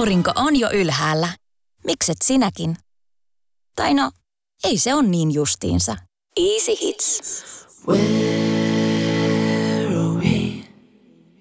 Aurinko on jo ylhäällä. Mikset sinäkin? Tai no, ei se on niin justiinsa. Easy Hits.